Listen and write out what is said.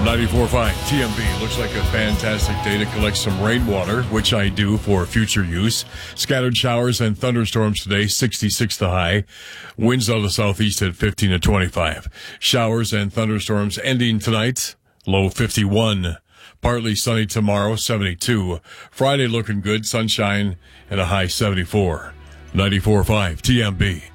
94.5 TMB. Looks like a fantastic day to collect some rainwater, which I do for future use. Scattered showers and thunderstorms today, 66 the high. Winds out of the southeast at 15 to 25. Showers and thunderstorms ending tonight, low 51. Partly sunny tomorrow, 72. Friday looking good, sunshine and a high 74. 94.5 TMB.